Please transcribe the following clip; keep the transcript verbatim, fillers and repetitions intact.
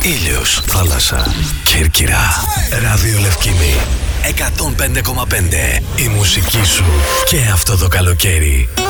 Ήλιος, θάλασσα, Κέρκυρα, ράδιο Λευκήνη. εκατόν πέντε κόμμα πέντε. Η μουσική σου και αυτό το καλοκαίρι.